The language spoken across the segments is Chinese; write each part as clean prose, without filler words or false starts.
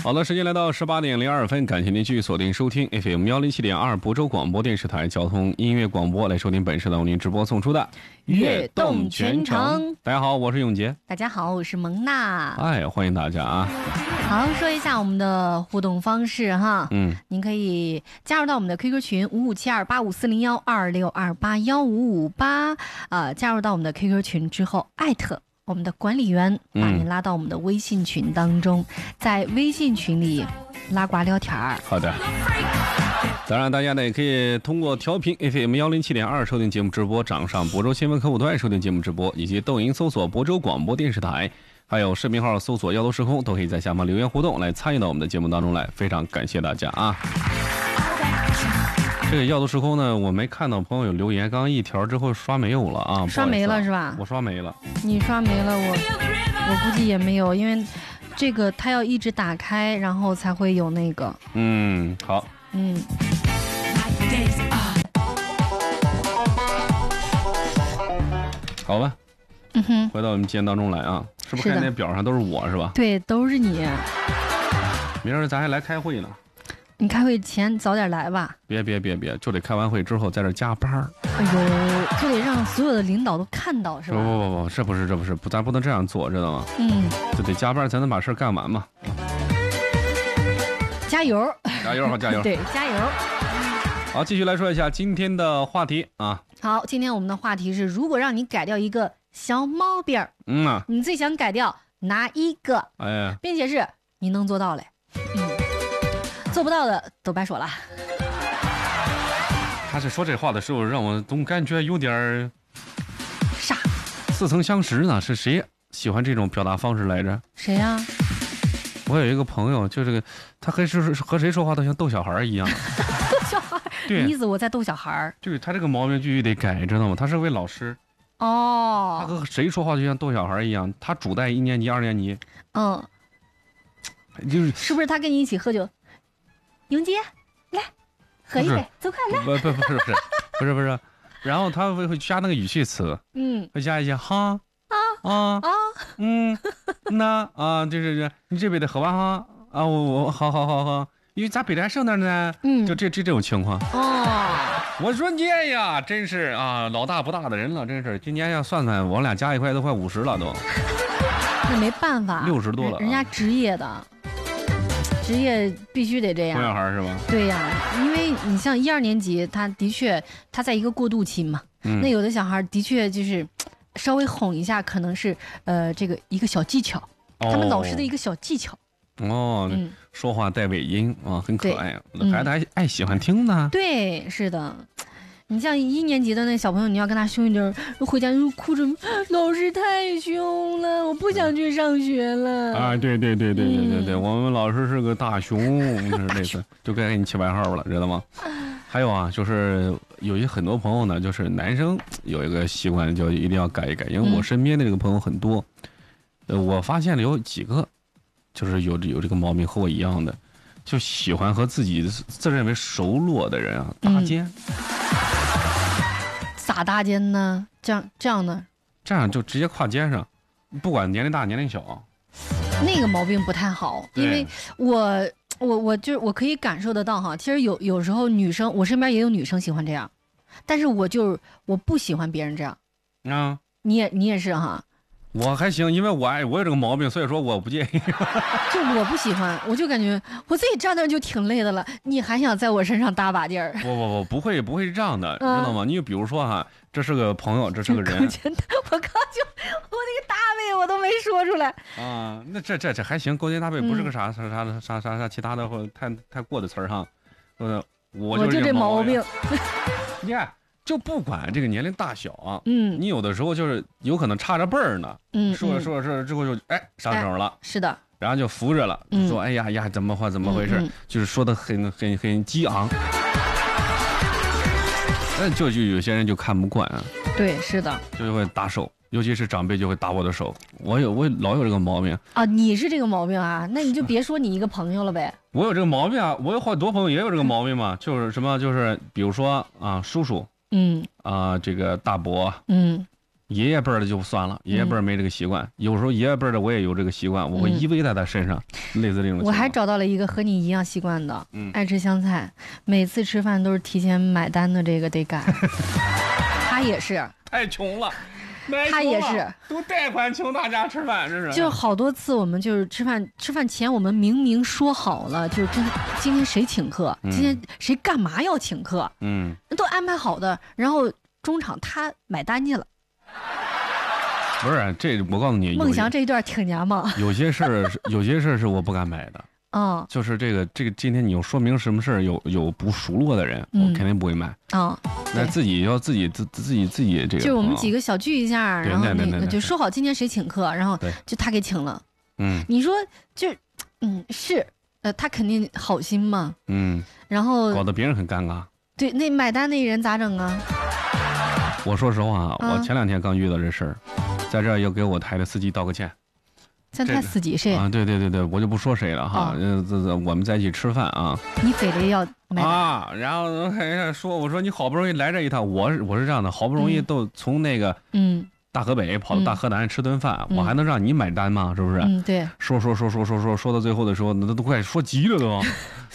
好了，时间来到18:02，感谢您继续锁定收听 FM107.2亳州广播电视台交通音乐广播，来收听本时的为您直播送出的悦动全程。 大家好，我是永杰。 大家好，我是蒙娜。 哎，欢迎大家啊！ 好，说一下我们的互动方式哈。您可以加入到我们的 QQ 群5572854026281558加入到我们的 QQ 群之后，艾特我们的管理员，把您拉到我们的微信群当中，在微信群里拉呱聊天儿。 好的。当然，大家呢也可以通过调频 FM107.2收听节目直播，掌上亳州新闻客户端收听节目直播，以及抖音搜索亳州广播电视台，还有视频号搜索“摇头时空”，都可以在下方留言互动，来参与到我们的节目当中来。非常感谢大家啊！这个摇头时空呢，我没看到朋友有留言，刚刚一条之后刷没有了啊， 刷没了是吧？ 我刷没了， 你刷没了，我估计也没有，因为这个它要一直打开，然后才会有那个。 好。好吧。回到我们节目当中来啊，是不是看那表上都是我是吧？ 对，都是你。 明儿咱还来开会呢。 你开会前早点来吧。 别，就得开完会之后在这加班。 哎呦，就得让所有的领导都看到是吧？ 不，这不是，咱不能这样做，知道吗？就得加班才能把事干完嘛。 加油！ 好，加油！ 对，加油！ 好，继续来说一下今天的话题啊。 好，今天我们的话题是：如果让你改掉一个小毛病，你最想改掉哪一个？并且是你能做到嘞。做不到的都白说了。 他是说这话的时候，让我总感觉有点傻， 似曾相识呢。是谁喜欢这种表达方式来着？ 谁呀？ 我有一个朋友，就这个，他和谁说话都像逗小孩一样。 逗小孩？对，意思我在逗小孩。 对，他这个毛病必须得改，知道吗？他是位老师。他和谁说话就像逗小孩一样。他主带1年级、2年级。 是不是他跟你一起喝酒？永杰，来喝一杯，走快来！ 不是，然后他会加那个语气词，会加一些哈那就是你这杯得喝完哈啊，我好，因为咱杯里还剩点呢，就这种情况。我说你呀，真是啊，老大不大的人了，真是今年要算我俩加一块都快50了都。 那没办法 ，60多了， 人家职业的。职业必须得这样， 哄小孩是吧？ 对呀，因为你像1、2年级，他的确他在一个过渡期嘛。那有的小孩的确就是稍微哄一下，可能是这个一个小技巧，他们老师的一个小技巧。 说话带尾音啊，很可爱，孩子还爱喜欢听呢。 对，是的。你像1年级的那小朋友，你要跟他凶一点，回家就哭着，老师太凶了，我不想去上学了。 对，我们老师是个大熊，类似就该给你起外号了，知道吗？还有啊，就是有很多朋友呢，就是男生有一个习惯，就一定要改一改，因为我身边的这个朋友很多，我发现了有几个，就是有这个毛病和我一样的，就喜欢和自己自认为熟络的人啊搭肩。 咋搭肩呢？这样呢？ 这样就直接跨肩上，不管年龄大年龄小。 那个毛病不太好，因为我可以感受得到哈。其实有时候女生，我身边也有女生喜欢这样，但是我不喜欢别人这样。你也是哈。 我还行，因为我有这个毛病，所以说我不介意。 就我不喜欢，我就感觉我自己站那就挺累的了，你还想在我身上搭把劲儿？ 不会是这样的，知道吗？你就比如说哈，这是个朋友，这是个人。我那个大卫我都没说出来啊。那这还行，勾肩搭背不是个啥其他的或太过的词儿哈。我就这毛病。你看。就不管这个年龄大小啊，你有的时候就是有可能差着辈儿呢，说之后就上手了， 是的， 然后就扶着了，说哎呀怎么回事，就是说的很激昂，就有些人就看不惯啊， 对，是的， 就会打手，尤其是长辈就会打我的手，我老有这个毛病啊，你是这个毛病啊，那你就别说你一个朋友了呗， 我有这个毛病啊，我有好多朋友也有这个毛病嘛，就是什么就是比如说啊叔叔。这个大伯， 爷爷辈儿的就算了，爷爷辈儿没这个习惯。有时候爷爷辈儿的我也有这个习惯，我会依偎在他身上，类似这种情况。 我还找到了一个和你一样习惯的，爱吃香菜，每次吃饭都是提前买单的，这个得改。他也是， 太穷了。 他也是都贷款请大家吃饭，这是就好多次我们就是吃饭前我们明明说好了，就是今天谁请客，今天谁干嘛要请客，都安排好的，然后中场他买单去了。 不是这，我告诉你， 孟祥这一段挺娘嘛。 有些事是我不敢买的。就是这个，今天你要说明什么事儿，有不熟络的人，我肯定不会买。那自己要自己这个。 就我们几个小聚一下，然后那个就说好今天谁请客，然后就他给请了。你说是，他肯定好心嘛。然后搞得别人很尴尬。 对，那买单那人咋整啊？ 我说实话，我前2天刚遇到这事儿，在这儿要给我台的司机道个歉。 咱台司机谁啊？对，我就不说谁了哈。我们在一起吃饭啊。 你非得要买啊？然后我说你好不容易来这一趟，我是这样的，好不容易都从那个大河北跑到大河南吃顿饭，我还能让你买单吗？是不是？ 对。 说到最后的时候，那都快说急了都。我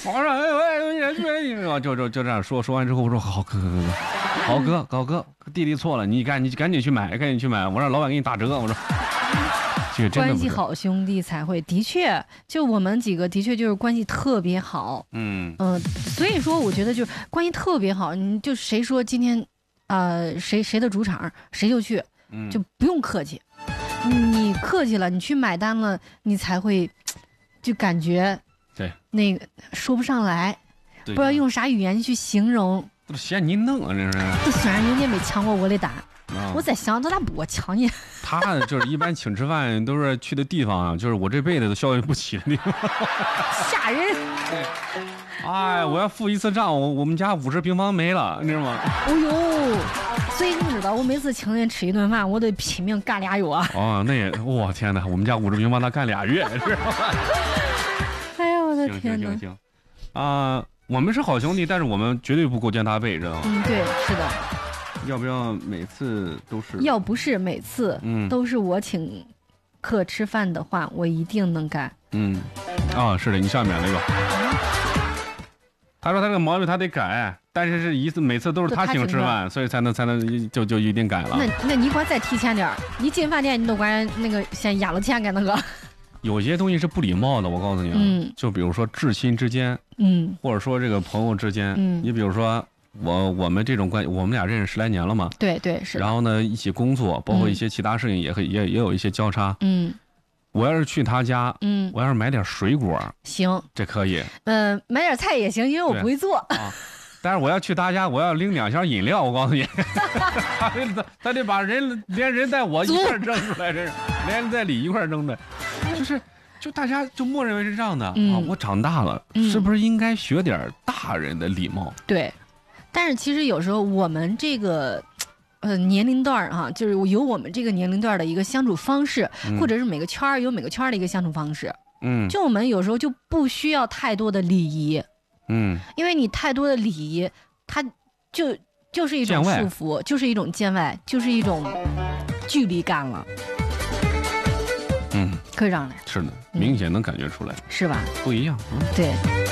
说就这样说完之后，我说好哥，弟弟错了，你赶紧去买，我让老板给你打折。我说。 关系好兄弟才会，的确，就我们几个的确就是关系特别好，所以说我觉得就关系特别好，你就谁说今天，谁的主场谁就去，就不用客气，你客气了，你去买单了，你才会就感觉对那个说不上来，不知道用啥语言去形容， 都嫌你弄啊，这是。 虽然人家没抢过我的单。我在想他咋不抢你？ 他就是一般请吃饭都是去的地方啊，就是我这辈子都消费不起的地方。 吓人！ 哎，我要付一次账，我们家50平方没了，你知道吗？ 哦呦，所以你知道，我每次请人吃一顿饭，我得拼命干2月啊。 那也，我天哪，我们家50平方他干2月，是吧？ 哎呀，我的天哪！ 行，我们是好兄弟，但是我们绝对不勾肩搭背，知道吗？ 对，是的。 要不要每次都是？ 要不是每次都是我请客吃饭的话，我一定能改。 是的，你上面那个，他说他这个毛病他得改，但是每次都是他请吃饭，所以才能就一定改了。 那你管再提前点，你进饭店你都管那个先压了钱给那个。 有些东西是不礼貌的，我告诉你啊，就比如说至亲之间，或者说这个朋友之间，你比如说。我们这种关系，我们俩认识10来年了嘛。对是。然后呢，一起工作，包括一些其他事情也有一些交叉。我要是去他家，我要是买点水果， 行， 这可以。 买点菜也行，因为我不会做。 但是我要去他家，我要拎2箱饮料，我告诉你，他得把连人带我一块扔出来，这是连带礼一块扔的，就大家就默认为是这样的我长大了，是不是应该学点大人的礼貌？ 对。但是其实有时候我们这个年龄段就是有我们这个年龄段的一个相处方式，或者是每个圈有每个圈的一个相处方式。就我们有时候就不需要太多的礼仪。因为你太多的礼仪，它就是一种束缚，就是一种见外，就是一种距离感了。可以让来。 是的，明显能感觉出来， 是吧？ 不一样。 对。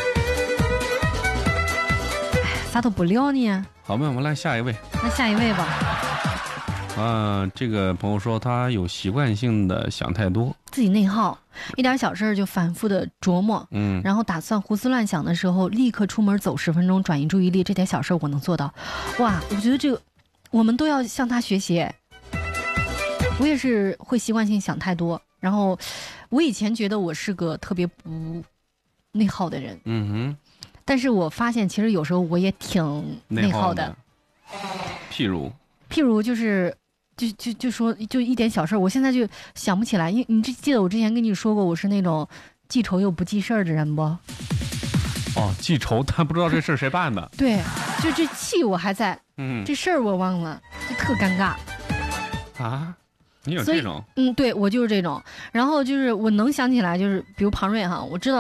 咋都不聊呢？ 好吧，我们来下一位。 那下一位吧。 这个朋友说他有习惯性的想太多， 自己内耗，一点小事就反复的琢磨，然后打算胡思乱想的时候，立刻出门走10分钟，转移注意力。这点小事我能做到。哇，我觉得这个我们都要向他学习。我也是会习惯性想太多，然后我以前觉得我是个特别不内耗的人。但是我发现其实有时候我也挺内耗的。 譬如就是就说就一点小事，我现在就想不起来。因为你记得我之前跟你说过，我是那种记仇又不记事儿的人不？ 记仇但不知道这事儿谁办的。 对，就这气我还在，这事儿我忘了，就特尴尬。 你有这种？ 对，我就是这种。然后就是我能想起来，就是比如庞瑞我知道。